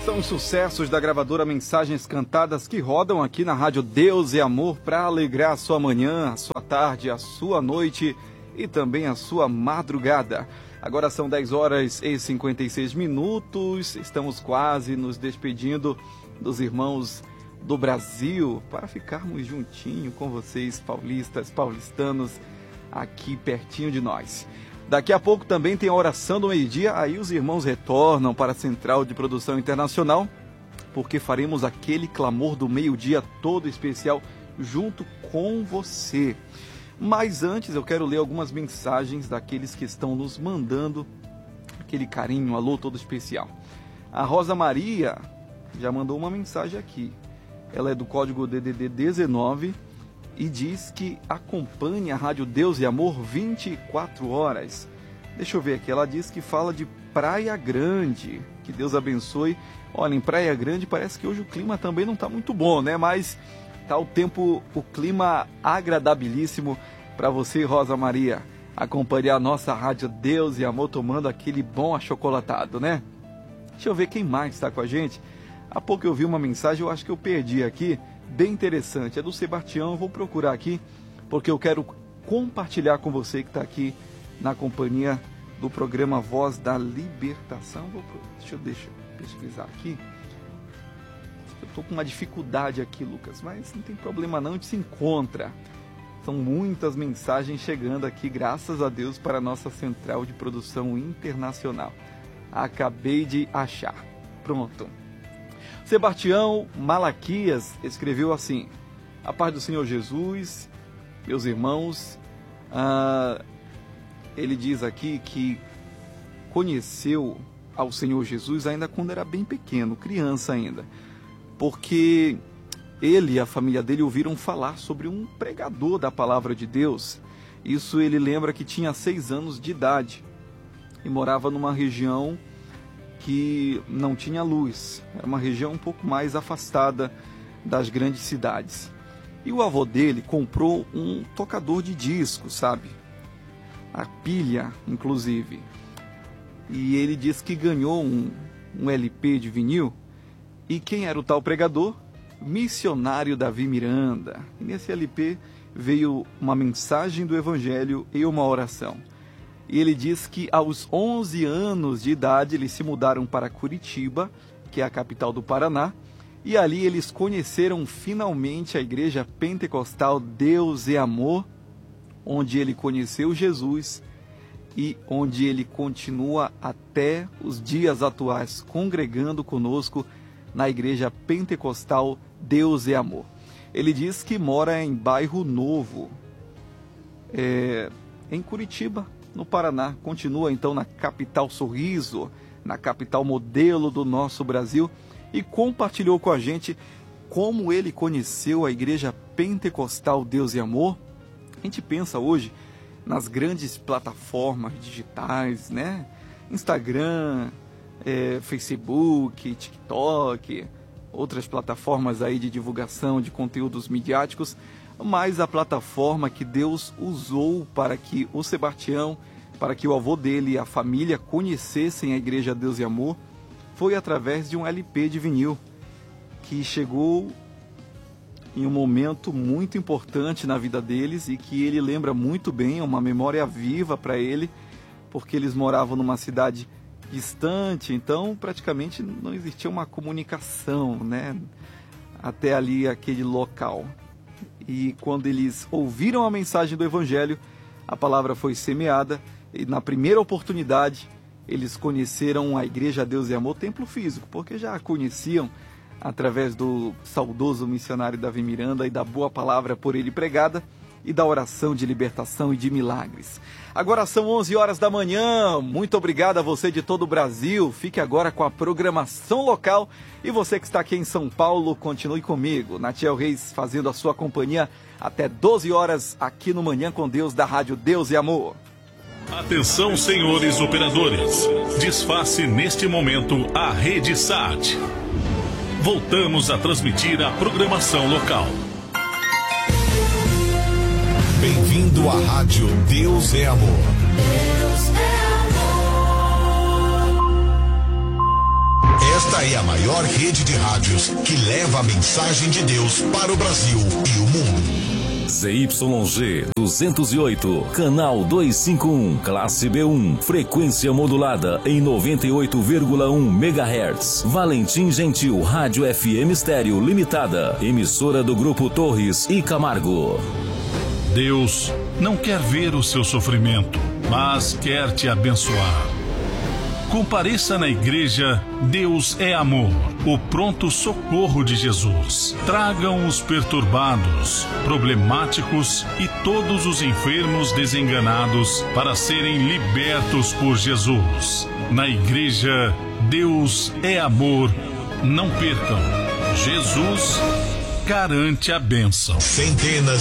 São os sucessos da gravadora Mensagens Cantadas que rodam aqui na Rádio Deus e Amor para alegrar a sua manhã, a sua tarde, a sua noite e também a sua madrugada. Agora são 10 horas e 56 minutos, estamos quase nos despedindo dos irmãos do Brasil para ficarmos juntinho com vocês, paulistas, paulistanos, aqui pertinho de nós. Daqui a pouco também tem a oração do meio-dia, aí os irmãos retornam para a Central de Produção Internacional, porque faremos aquele clamor do meio-dia todo especial junto com você. Mas antes eu quero ler algumas mensagens daqueles que estão nos mandando aquele carinho, alô todo especial. A Rosa Maria já mandou uma mensagem aqui. Ela é do código DDD 19 e diz que acompanha a Rádio Deus e Amor 24 horas. Deixa eu ver aqui, ela diz que fala de Praia Grande. Que Deus abençoe. Olha, em Praia Grande parece que hoje o clima também não está muito bom, né? Mas tá o clima agradabilíssimo para você, Rosa Maria, acompanhar a nossa Rádio Deus e Amor tomando aquele bom achocolatado, né? Deixa eu ver quem mais está com a gente. Há pouco eu vi uma mensagem, eu acho que eu perdi aqui, bem interessante. É do Sebastião, eu vou procurar aqui, porque eu quero compartilhar com você que está aqui na companhia do programa Voz da Libertação. Deixa eu pesquisar aqui. Eu estou com uma dificuldade aqui, Lucas, mas não tem problema não, a gente se encontra. São muitas mensagens chegando aqui, graças a Deus, para a nossa Central de Produção Internacional. Acabei de achar. Pronto. Sebastião Malaquias escreveu assim: a paz do Senhor Jesus, meus irmãos. Ele diz aqui que conheceu ao Senhor Jesus ainda quando era bem pequeno, criança ainda, porque ele e a família dele ouviram falar sobre um pregador da palavra de Deus. Isso ele lembra que tinha 6 anos de idade e morava numa região que não tinha luz, era uma região um pouco mais afastada das grandes cidades. E o avô dele comprou um tocador de disco, sabe? A pilha, inclusive. E ele disse que ganhou um LP de vinil. E quem era o tal pregador? Missionário Davi Miranda. E nesse LP veio uma mensagem do Evangelho e uma oração. E ele diz que aos 11 anos de idade eles se mudaram para Curitiba, que é a capital do Paraná, e ali eles conheceram finalmente a Igreja Pentecostal Deus e Amor, onde ele conheceu Jesus e onde ele continua até os dias atuais, congregando conosco na Igreja Pentecostal Deus e Amor. Ele diz que mora em Bairro Novo, em Curitiba, no Paraná. Continua então na capital Sorriso, na capital modelo do nosso Brasil, e compartilhou com a gente como ele conheceu a Igreja Pentecostal Deus e Amor. A gente pensa hoje nas grandes plataformas digitais, né? Instagram, Facebook, TikTok, outras plataformas aí de divulgação de conteúdos midiáticos, mas a plataforma que Deus usou para que o Sebastião, para que o avô dele e a família conhecessem a Igreja Deus e Amor, foi através de um LP de vinil, que chegou em um momento muito importante na vida deles e que ele lembra muito bem, é uma memória viva para ele, porque eles moravam numa cidade distante, então praticamente não existia uma comunicação, né, até ali aquele local. E quando eles ouviram a mensagem do Evangelho, a palavra foi semeada e na primeira oportunidade eles conheceram a Igreja Deus e Amor, templo físico, porque já a conheciam através do saudoso missionário Davi Miranda e da boa palavra por ele pregada e da oração de libertação e de milagres. Agora são 11 horas da manhã, muito obrigado a você de todo o Brasil, fique agora com a programação local e você que está aqui em São Paulo, continue comigo, Natiel Reis fazendo a sua companhia até 12 horas aqui no Manhã com Deus da Rádio Deus e Amor. Atenção, senhores operadores, desface neste momento a rede SAT. Voltamos a transmitir a programação local. Bem-vindo à Rádio Deus é Amor. Deus é amor. Esta Esta é a maior rede de rádios que leva a mensagem de Deus para o Brasil e o mundo. ZYG 208, canal 251, classe B1, frequência modulada em 98,1 MHz. Valentim Gentil Rádio FM Estéreo Limitada, emissora do Grupo Torres e Camargo. Deus não quer ver o seu sofrimento, mas quer te abençoar. Compareça na igreja Deus é Amor, o pronto socorro de Jesus. Tragam os perturbados, problemáticos e todos os enfermos desenganados para serem libertos por Jesus. Na igreja Deus é Amor, não percam. Jesus garante a bênção. Centenas